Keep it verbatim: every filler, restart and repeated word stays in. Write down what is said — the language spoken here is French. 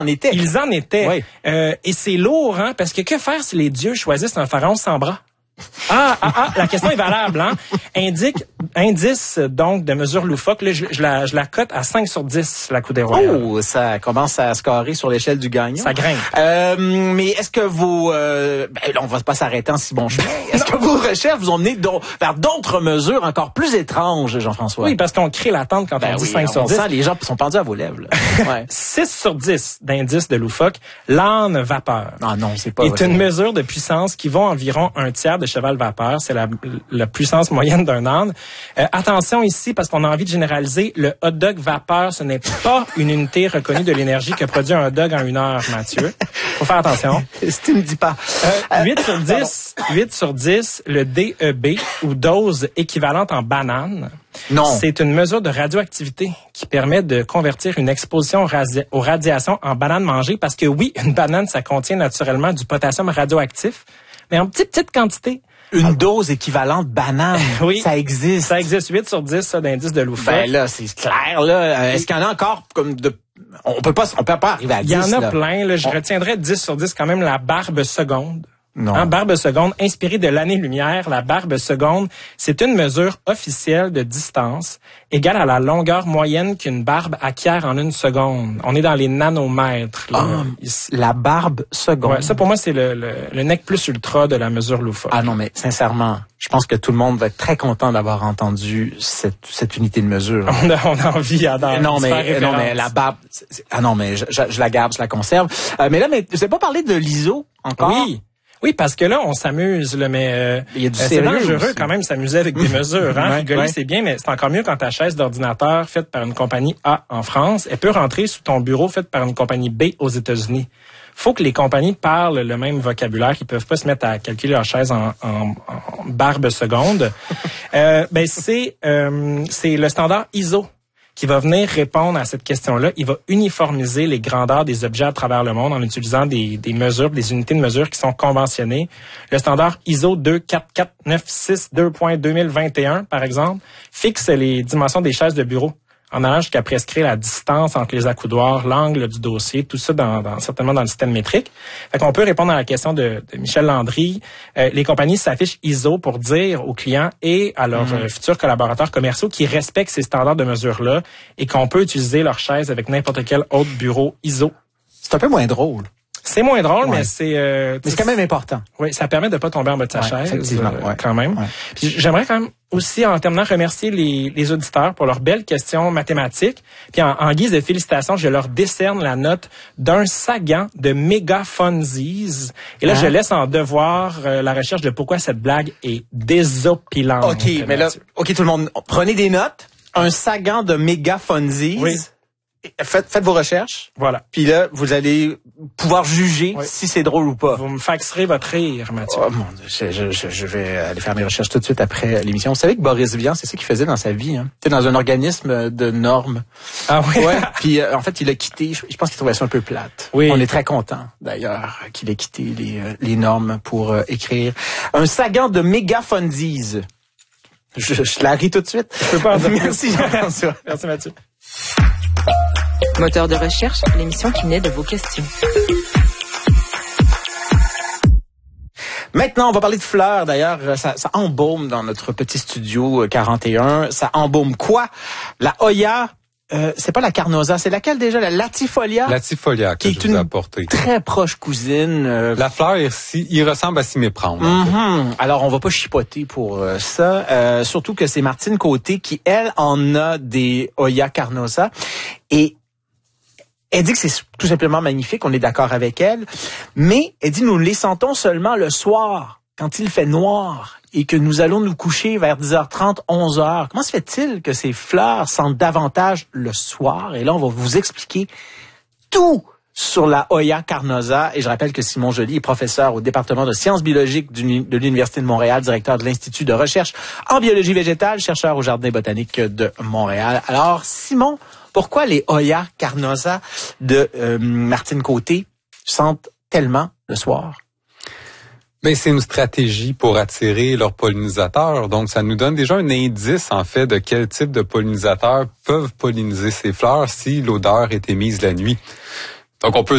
en étaient. Ils en étaient. Oui. Euh, et c'est lourd, hein, parce que que faire si les dieux choisissent un pharaon sans bras? Ah, ah, ah, la question est valable, hein. Indique, indice, donc, de mesure loufoque. Là, je, je la, je la cote à cinq sur dix, la coudée royale. Oh, ça commence à scorer sur l'échelle du gagnant. Ça grimpe. Euh, mais est-ce que vos, euh, ben, là, on va pas s'arrêter en si bon chemin. Est-ce que vos recherches vous ont mené vers d'autres mesures encore plus étranges, Jean-François? Oui, parce qu'on crée l'attente quand ben on dit oui, cinq sur dix. Sent, les gens sont pendus à vos lèvres, là. Ouais. six sur dix d'indice de loufoque. L'âne vapeur. Ah non, c'est pas est vrai. une mesure de puissance qui vaut environ un tiers de cheval vapeur. C'est la, la puissance moyenne d'un âne. Euh, attention ici, parce qu'on a envie de généraliser, le hot dog vapeur, ce n'est pas une unité reconnue de l'énergie que produit un hot dog en une heure, Mathieu. Faut faire attention. Si tu me dis pas. Euh, huit sur dix, huit sur dix, le D E B, ou dose équivalente en banane. Non. C'est une mesure de radioactivité qui permet de convertir une exposition radi- aux radiations en banane mangée, parce que oui, une banane, ça contient naturellement du potassium radioactif, mais en petite, petite quantité. Une ah, dose équivalente banane. Oui. Ça existe. Ça existe. huit sur dix, ça, d'indice de loufoque. Ben là, c'est clair, là. Est-ce qu'il y en a encore comme de... On peut pas, on peut pas arriver à dix, il y en a là. plein, là. Je on... retiendrai dix sur dix quand même la barbe seconde. Non. Hein, barbe seconde, inspirée de l'année-lumière, la barbe seconde, c'est une mesure officielle de distance égale à la longueur moyenne qu'une barbe acquiert en une seconde. On est dans les nanomètres. Là, ah, ici. La barbe seconde. Ouais, ça, pour moi, c'est le, le, le nec plus ultra de la mesure loufoque. Ah non, mais sincèrement, je pense que tout le monde va être très content d'avoir entendu cette, cette unité de mesure. On a, on a envie à d'en non, mais, faire non, mais la barbe... C'est, ah non, mais je, je, je la garde, je la conserve. Euh, mais là, mais vous n'avez pas parlé de l'I S O encore? Oui. Oui, parce que là, on s'amuse, là, mais euh, il y a du euh, c'est dangereux aussi. Quand même s'amuser avec des mesures. Hein? ouais, Rigoler, ouais. c'est bien, mais c'est encore mieux quand ta chaise d'ordinateur faite par une compagnie A en France, elle peut rentrer sous ton bureau faite par une compagnie B aux États-Unis. Faut que les compagnies parlent le même vocabulaire. Ils peuvent pas se mettre à calculer leur chaise en, en, en barbe seconde. euh, ben c'est euh, c'est le standard I S O qui va venir répondre à cette question-là. Il va uniformiser les grandeurs des objets à travers le monde en utilisant des, des mesures, des unités de mesure qui sont conventionnées. Le standard I S O deux quatre quatre neuf six deux point deux mille vingt et un, par exemple, fixe les dimensions des chaises de bureau en allant jusqu'à prescrire la distance entre les accoudoirs, l'angle du dossier, tout ça dans, dans certainement dans le système métrique. Fait qu'on peut répondre à la question de, de Michel Landry. Euh, les compagnies s'affichent I S O pour dire aux clients et à leurs mm-hmm. euh, futurs collaborateurs commerciaux qui respectent ces standards de mesure-là et qu'on peut utiliser leur chaise avec n'importe quel autre bureau I S O. C'est un peu moins drôle. C'est moins drôle, ouais. mais c'est... Euh, mais c'est quand même important. Oui, ça permet de pas tomber en bas de sa ouais, chaise, effectivement, euh, ouais. quand même. Ouais. Puis j'aimerais quand même aussi, en terminant, remercier les, les auditeurs pour leurs belles questions mathématiques. Puis en, en guise de félicitations, je leur décerne la note d'un Sagan de Megafunsies. Et là, hein? je laisse en devoir euh, la recherche de pourquoi cette blague est désopilante. OK, mais là, OK, tout le monde, prenez des notes. Un Sagan de Megafunsies. Oui. Faites, faites vos recherches. Voilà. Puis là, vous allez pouvoir juger oui. si c'est drôle ou pas. Vous me faxerez votre rire, Mathieu. Oh mon Dieu, je, je, je vais aller faire mes recherches tout de suite après l'émission. Vous savez que Boris Vian, c'est ça qu'il faisait dans sa vie. Hein? C'était dans un organisme de normes. Ah oui? Ouais. Puis euh, en fait, il a quitté. Je, je pense qu'il trouvait ça un peu plate. Oui. On est très content d'ailleurs qu'il ait quitté les, euh, les normes pour euh, écrire. Un Sagan de Megafunsies. Je, je la ris tout de suite. Je peux pas. Merci Jean-François. Merci Mathieu. Moteur de recherche, l'émission qui naît de vos questions. Maintenant, on va parler de fleurs. D'ailleurs, ça, ça embaume dans notre petit studio quarante et un. Ça embaume quoi? La Hoya, euh, c'est pas la Carnosa, c'est laquelle déjà? La Latifolia? Latifolia que qui je est vous ai une apporté. Très proche cousine. Euh... La fleur, ici, il ressemble à s'y méprendre. Mm-hmm. Alors, on va pas chipoter pour euh, ça. Euh, surtout que c'est Martine Côté qui, elle, en a des Hoya Carnosa. Et elle dit que c'est tout simplement magnifique, on est d'accord avec elle, mais elle dit nous les sentons seulement le soir, quand il fait noir et que nous allons nous coucher vers dix heures trente, onze heures. Comment se fait-il que ces fleurs sentent davantage le soir? Et là, on va vous expliquer tout sur la Hoya Carnosa. Et je rappelle que Simon Joly est professeur au département de sciences biologiques de l'Université de Montréal, directeur de l'Institut de recherche en biologie végétale, chercheur au Jardin botanique de Montréal. Alors, Simon, pourquoi les Hoya Carnosa de euh, Martine Côté sentent tellement le soir? Mais c'est une stratégie pour attirer leurs pollinisateurs. Donc, ça nous donne déjà un indice, en fait, de quel type de pollinisateurs peuvent polliniser ces fleurs si l'odeur est émise la nuit. Donc, on peut